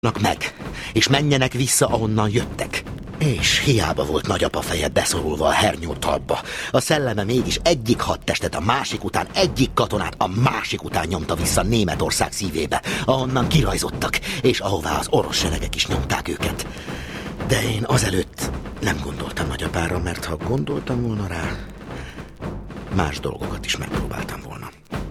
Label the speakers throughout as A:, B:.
A: meg, és menjenek vissza, ahonnan jöttek. És hiába volt nagyapa feje beszorulva a hernyó talpba, a szelleme mégis egyik hadtestet a másik után, egyik katonát a másik után nyomta vissza Németország szívébe, ahonnan kirajzottak, és ahová az orosz seregek is nyomták őket. De én azelőtt nem gondoltam nagyapára, mert ha gondoltam volna rá, más dolgokat is megpróbáltam volna.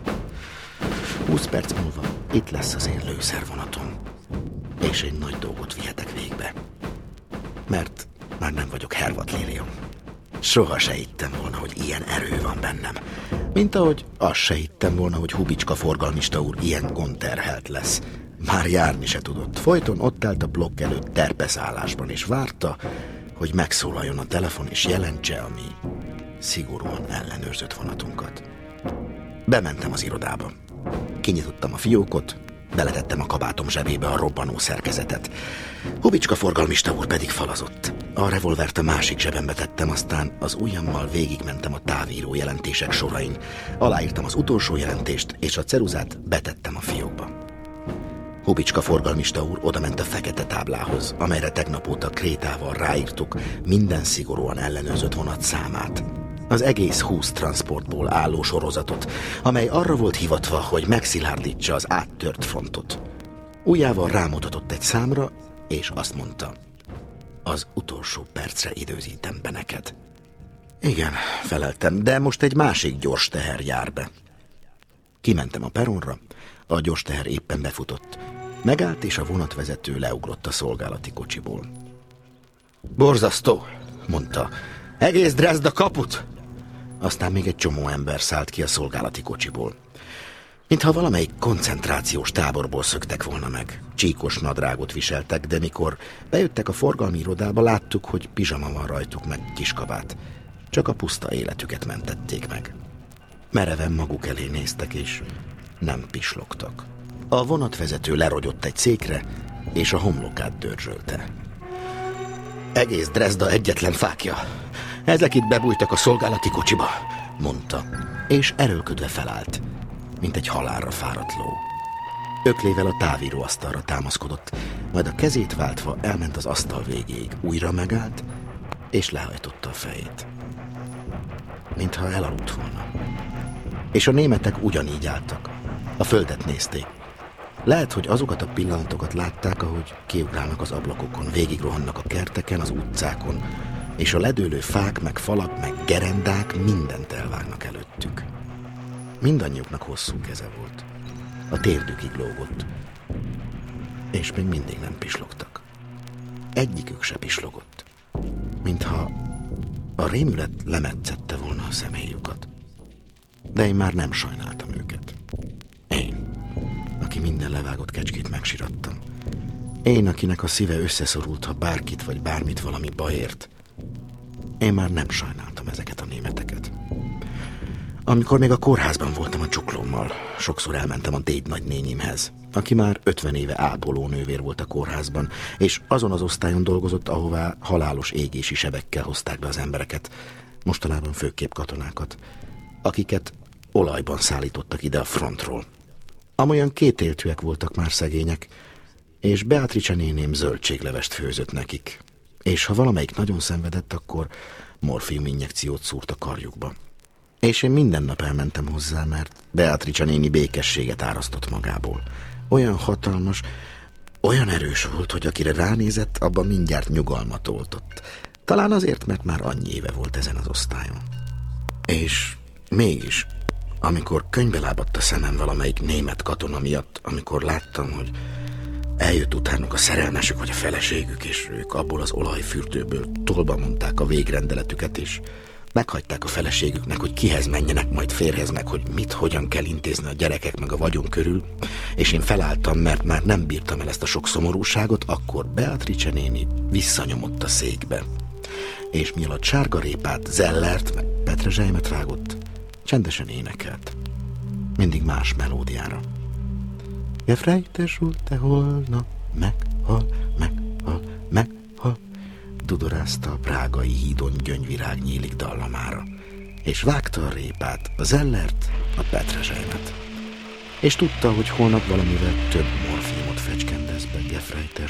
A: 20 perc múlva itt lesz az én lőszervonatom, és én nagy dolgot vihetek végbe. Mert már nem vagyok Hervat Lilium. Soha se hittem volna, hogy ilyen erő van bennem. Mint ahogy azt se hittem volna, hogy Hubicska forgalmista úr ilyen gondterhelt lesz. Már járni se tudott. Folyton ott állt a blokk előtt terpeszállásban, és várta, hogy megszólaljon a telefon, és jelentse a mi szigorúan ellenőrzött vonatunkat. Bementem az irodába. Kinyitottam a fiókot, beletettem a kabátom zsebébe a robbanó szerkezetet. Hubicska forgalmista úr pedig falazott. A revolvert a másik zsebembe tettem, aztán az ujjammal végigmentem a távíró jelentések sorain. Aláírtam az utolsó jelentést, és a ceruzát betettem a fiókba. Hubicska forgalmista úr odament a fekete táblához, amelyre tegnap óta krétával ráírtuk minden szigorúan ellenőrzött vonat számát. Az egész 20 transportból álló sorozatot, amely arra volt hivatva, hogy megszilárdítsa az áttört frontot. Ujjával rámutatott egy számra, és azt mondta: az utolsó percre időzítem be neked. Igen, feleltem, de most egy másik gyors teher jár be. Kimentem a peronra, a gyors teher éppen befutott. Megállt, és a vonatvezető leugrott a szolgálati kocsiból. Borzasztó, mondta. Egész Dresda kaput! Aztán még egy csomó ember szállt ki a szolgálati kocsiból. Mintha valamelyik koncentrációs táborból szöktek volna meg. Csíkos nadrágot viseltek, de mikor bejöttek a forgalmi irodába, láttuk, hogy pizsama van rajtuk, meg kiskabát. Csak a puszta életüket mentették meg. Mereven maguk elé néztek, és nem pislogtak. A vonatvezető lerogyott egy székre, és a homlokát dörzsölte. Egész Dresda egyetlen fákja. Ezek itt bebújtak a szolgálati kocsiba, mondta, és erőlködve felállt, mint egy halálra fáradt ló. Öklével a távíróasztalra támaszkodott, majd a kezét váltva elment az asztal végéig, újra megállt, és lehajtotta a fejét. Mintha elaludt volna. És a németek ugyanígy álltak. A földet nézték. Lehet, hogy azokat a pillanatokat látták, ahogy kiugrálnak az ablakokon, végigrohannak a kerteken, az utcákon, és a ledőlő fák, meg falak, meg gerendák mindent elvágnak előttük. Mindannyiuknak hosszú keze volt. A térdükig lógott. És még mindig nem pislogtak. Egyikük se pislogott. Mintha a rémület lemetszette volna a szemhéjukat. De én már nem sajnáltam őket. Én, aki minden levágott kecskét megsirattam. Én, akinek a szíve összeszorult, ha bárkit vagy bármit valami bajért. Én már nem sajnáltam ezeket a németeket. Amikor még a kórházban voltam a csuklómmal, sokszor elmentem a déd nagynényimhez, aki már 50 éve ápolónővér volt a kórházban, és azon az osztályon dolgozott, ahová halálos égési sebekkel hozták be az embereket, mostanában főképp katonákat, akiket olajban szállítottak ide a frontról. Amolyan kétéltűek voltak már szegények, és Beatrice néném zöldséglevest főzött nekik, és ha valamelyik nagyon szenvedett, akkor morfiuminjekciót szúrt a karjukba. És én minden nap elmentem hozzá, mert Beatrice néni békességet árasztott magából. Olyan hatalmas, olyan erős volt, hogy akire ránézett, abban mindjárt nyugalmat oltott. Talán azért, mert már annyi éve volt ezen az osztályon. És mégis, amikor könnybe lábadt a szemem valamelyik német katona miatt, amikor láttam, hogy eljött utánuk a szerelmesük vagy a feleségük, és ők abból az olajfürdőből tolba mondták a végrendeletüket, és meghagyták a feleségüknek, hogy kihez menjenek, majd férhez, meg hogy mit, hogyan kell intézni a gyerekek meg a vagyon körül, és én felálltam, mert már nem bírtam el ezt a sok szomorúságot, akkor Beatrice néni visszanyomott a székbe, és mielőtt sárgarépát, zellert, meg petrezselymet vágott, csendesen énekelt. Mindig más melódiára. Gefrejtes úr, te holnap meghal, meghal, meghal, dudorázta a prágai hídon gyöngyvirág nyílik dallamára, és vágta a répát, a zellert, a petrezselymet. És tudta, hogy holnap valamivel több morfiumot fecskendez. ez Gefreiter